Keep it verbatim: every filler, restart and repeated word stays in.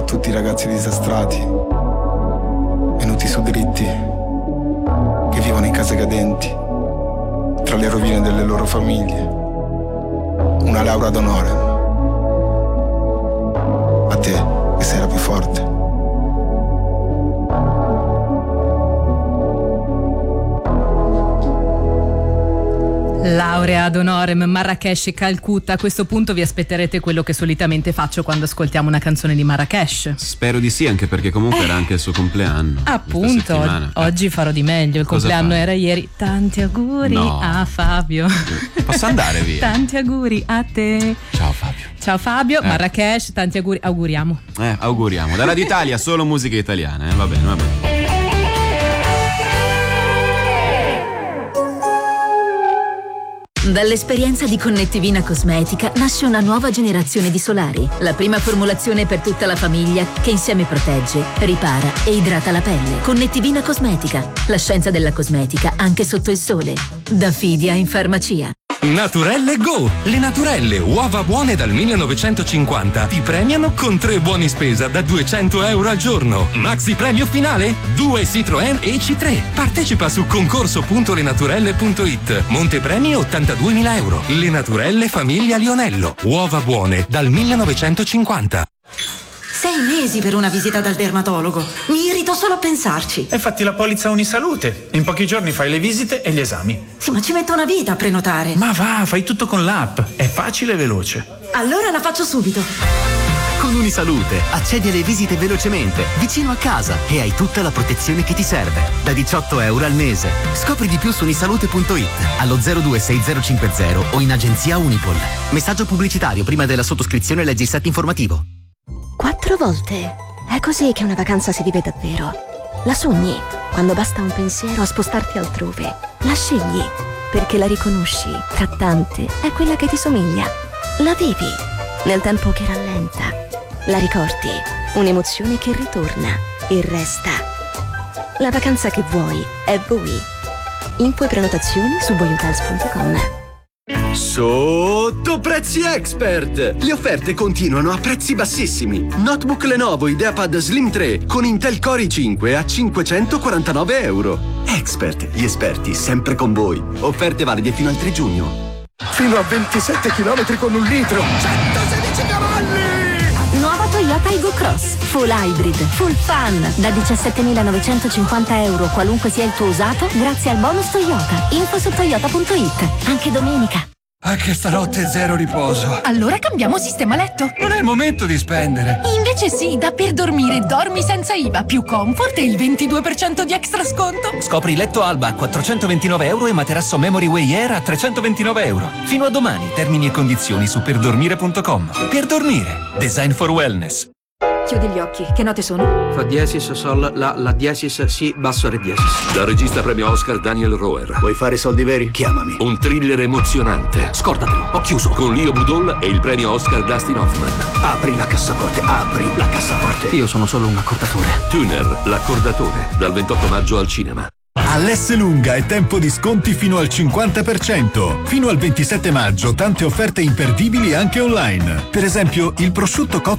tutti i ragazzi disastrati, venuti su dritti, che vivono in case cadenti, tra le rovine delle loro famiglie. Una laurea d'onore. A te, che sei la più forte. Laurea ad honorem, Marrakesh e Calcutta. A questo punto vi aspetterete quello che solitamente faccio quando ascoltiamo una canzone di Marrakesh. Spero di sì, anche perché comunque eh, era anche il suo compleanno. Appunto, o- oggi farò di meglio. Il Cosa compleanno fai? era ieri. Tanti auguri No. a Fabio. Posso andare via? Tanti auguri a te. Ciao Fabio. Ciao Fabio, Eh. Marrakesh, tanti auguri. Auguriamo. Eh, auguriamo. Dalla d'Italia solo musica italiana, eh? Va bene, va bene. Dall'esperienza di Connettivina Cosmetica nasce una nuova generazione di solari. La prima formulazione per tutta la famiglia che insieme protegge, ripara e idrata la pelle. Connettivina Cosmetica, la scienza della cosmetica anche sotto il sole. Da Fidia in farmacia. Naturelle Go! Le Naturelle, uova buone dal millenovecentocinquanta, ti premiano con tre buoni spesa da duecento euro al giorno. Maxi premio finale? Due Citroën E C tre. Partecipa su concorso punto lenaturelle punto it. Montepremi ottantaduemila euro. Le Naturelle Famiglia Lionello. Uova buone dal millenovecentocinquanta. Sei mesi per una visita dal dermatologo. Mi irrito solo a pensarci. E fatti la polizza Unisalute. In pochi giorni fai le visite e gli esami. Sì, ma ci metto una vita a prenotare. Ma va, fai tutto con l'app. È facile e veloce. Allora la faccio subito. Con Unisalute accedi alle visite velocemente, vicino a casa, e hai tutta la protezione che ti serve. Da diciotto euro al mese. Scopri di più su unisalute punto it, allo zero due sei zero cinque zero o in agenzia Unipol. Messaggio pubblicitario prima della sottoscrizione, leggi il set informativo. Quattro volte. È così che una vacanza si vive davvero. La sogni, quando basta un pensiero a spostarti altrove. La scegli, perché la riconosci, tra tante, è quella che ti somiglia. La vivi, nel tempo che rallenta. La ricordi, un'emozione che ritorna e resta. La vacanza che vuoi è voi. Info e prenotazioni su voihotels punto com. Sotto Prezzi Expert! Le offerte continuano a prezzi bassissimi. Notebook Lenovo IdeaPad Slim tre con Intel Core i cinque a cinquecentoquarantanove euro. Expert, gli esperti sempre con voi. Offerte valide fino al tre giugno. Fino a ventisette chilometri con un litro. centosedici cavalli! Nuova Toyota Aygo Cross, full hybrid, full fun, da diciassettemilanovecentocinquanta euro qualunque sia il tuo usato, grazie al bonus Toyota. Info su toyota punto it, anche domenica. Anche stanotte zero riposo. Allora cambiamo sistema letto. Non è il momento di spendere. Invece sì, da Per Dormire dormi senza I V A, più comfort e il ventidue per cento di extra sconto. Scopri letto Alba a quattrocentoventinove euro e materasso Memory Way Air a trecentoventinove euro. Fino a domani, termini e condizioni su perdormire punto com. Per dormire, design for wellness. Chiudi gli occhi, che note sono? Fa diesis, sol, la, la diesis, si, basso, re diesis. Dal regista premio Oscar Daniel Roher. Vuoi fare soldi veri? Chiamami. Un thriller emozionante. Scordatelo, ho chiuso. Con Leo Budol e il premio Oscar Dustin Hoffman. Apri la cassaforte, apri la cassaforte. Io sono solo un accordatore. Tuner, l'accordatore. Dal ventotto maggio al cinema. All'Esselunga è tempo di sconti fino al cinquanta per cento. Fino al ventisette maggio tante offerte imperdibili anche online. Per esempio il prosciutto cotto